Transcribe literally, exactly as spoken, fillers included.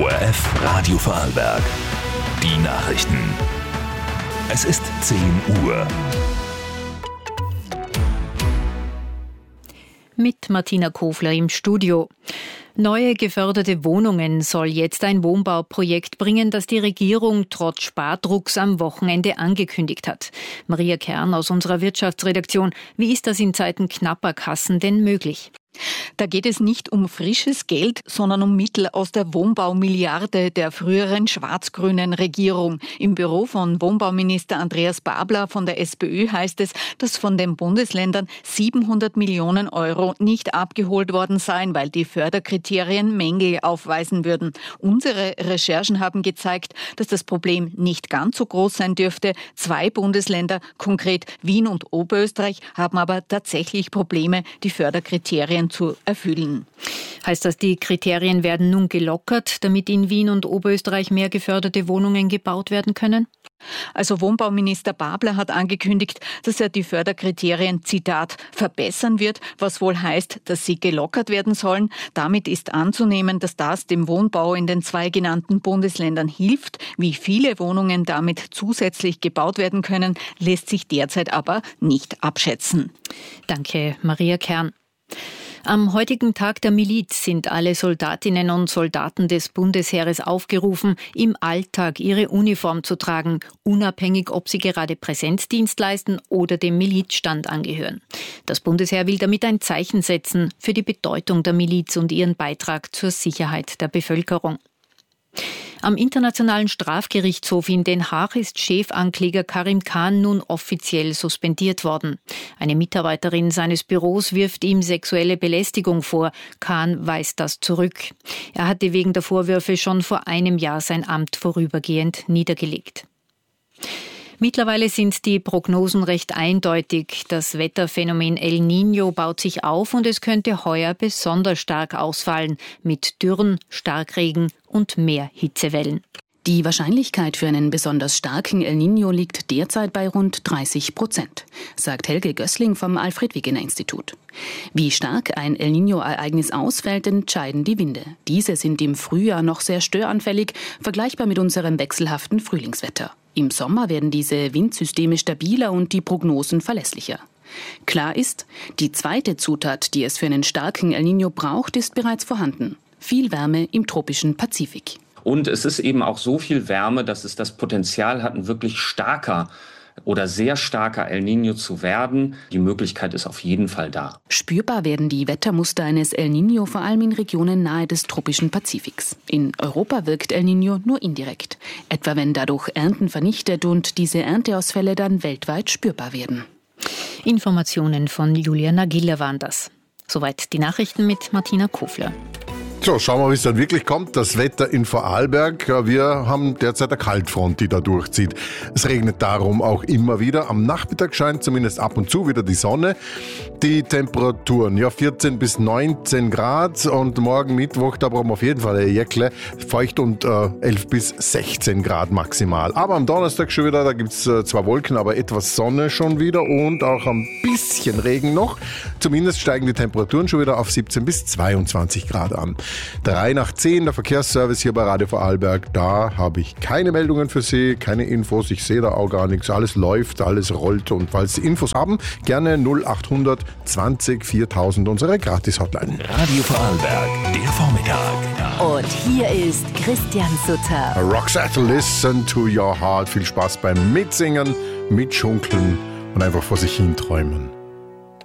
O R F Radio Vorarlberg. Die Nachrichten. Es ist zehn Uhr. Mit Martina Kofler im Studio. Neue geförderte Wohnungen soll jetzt ein Wohnbauprojekt bringen, das die Regierung trotz Spardrucks am Wochenende angekündigt hat. Maria Kern aus unserer Wirtschaftsredaktion. Wie ist das in Zeiten knapper Kassen denn möglich? Da geht es nicht um frisches Geld, sondern um Mittel aus der Wohnbaumilliarde der früheren schwarz-grünen Regierung. Im Büro von Wohnbauminister Andreas Babler von der SPÖ heißt es, dass von den Bundesländern siebenhundert Millionen Euro nicht abgeholt worden seien, weil die Förderkriterien Mängel aufweisen würden. Unsere Recherchen haben gezeigt, dass das Problem nicht ganz so groß sein dürfte. Zwei Bundesländer, konkret Wien und Oberösterreich, haben aber tatsächlich Probleme, die Förderkriterien zu erfüllen. Heißt das, die Kriterien werden nun gelockert, damit in Wien und Oberösterreich mehr geförderte Wohnungen gebaut werden können? Also Wohnbauminister Babler hat angekündigt, dass er die Förderkriterien, Zitat, verbessern wird, was wohl heißt, dass sie gelockert werden sollen. Damit ist anzunehmen, dass das dem Wohnbau in den zwei genannten Bundesländern hilft. Wie viele Wohnungen damit zusätzlich gebaut werden können, lässt sich derzeit aber nicht abschätzen. Danke, Maria Kern. Am heutigen Tag der Miliz sind alle Soldatinnen und Soldaten des Bundesheeres aufgerufen, im Alltag ihre Uniform zu tragen, unabhängig, ob sie gerade Präsenzdienst leisten oder dem Milizstand angehören. Das Bundesheer will damit ein Zeichen setzen für die Bedeutung der Miliz und ihren Beitrag zur Sicherheit der Bevölkerung. Am Internationalen Strafgerichtshof in Den Haag ist Chefankläger Karim Khan nun offiziell suspendiert worden. Eine Mitarbeiterin seines Büros wirft ihm sexuelle Belästigung vor. Khan weist das zurück. Er hatte wegen der Vorwürfe schon vor einem Jahr sein Amt vorübergehend niedergelegt. Mittlerweile sind die Prognosen recht eindeutig. Das Wetterphänomen El Niño baut sich auf und es könnte heuer besonders stark ausfallen, mit Dürren, Starkregen und mehr Hitzewellen. Die Wahrscheinlichkeit für einen besonders starken El Niño liegt derzeit bei rund dreißig Prozent, sagt Helge Gößling vom Alfred-Wegener-Institut. Wie stark ein El Niño-Ereignis ausfällt, entscheiden die Winde. Diese sind im Frühjahr noch sehr störanfällig, vergleichbar mit unserem wechselhaften Frühlingswetter. Im Sommer werden diese Windsysteme stabiler und die Prognosen verlässlicher. Klar ist, die zweite Zutat, die es für einen starken El Niño braucht, ist bereits vorhanden. Viel Wärme im tropischen Pazifik. Und es ist eben auch so viel Wärme, dass es das Potenzial hat, ein wirklich starker oder sehr starker El Niño zu werden. Die Möglichkeit ist auf jeden Fall da. Spürbar werden die Wettermuster eines El Niño vor allem in Regionen nahe des tropischen Pazifiks. In Europa wirkt El Niño nur indirekt, etwa wenn dadurch Ernten vernichtet und diese Ernteausfälle dann weltweit spürbar werden. Informationen von Julia Nagilla waren das. Soweit die Nachrichten mit Martina Kofler. So, schauen wir, wie es dann wirklich kommt. Das Wetter in Vorarlberg. Wir haben derzeit eine Kaltfront, die da durchzieht. Es regnet darum auch immer wieder. Am Nachmittag scheint zumindest ab und zu wieder die Sonne. Die Temperaturen, ja, vierzehn bis neunzehn Grad und morgen Mittwoch, da brauchen wir auf jeden Fall eine Jäckle. Feucht und äh, elf bis sechzehn Grad maximal. Aber am Donnerstag schon wieder, da gibt es äh, zwar Wolken, aber etwas Sonne schon wieder und auch ein bisschen Regen noch. Zumindest steigen die Temperaturen schon wieder auf siebzehn bis zweiundzwanzig Grad an. drei nach zehn, der Verkehrsservice hier bei Radio Vorarlberg. Da habe ich keine Meldungen für Sie, keine Infos. Ich sehe da auch gar nichts. Alles läuft, alles rollt. Und falls Sie Infos haben, gerne null achthundert zwanzig viertausend, unsere Gratis-Hotline. Radio Vorarlberg, der Vormittag. Und hier ist Christian Sutter. Roxette, listen to your heart. Viel Spaß beim Mitsingen, Mitschunkeln und einfach vor sich hin träumen.